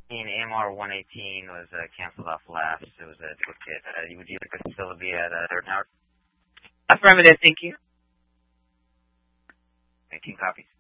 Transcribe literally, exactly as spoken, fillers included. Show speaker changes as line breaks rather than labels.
M R one eighteen was uh, canceled off last. It was a duplicate. Uh, would you like to still be at uh, third Howard?
Affirmative, thank you.
eighteen copies.